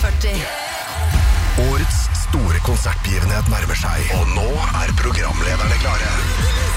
40. Årets store konsertbegivenhet nærmer seg, og nå programlederne klare.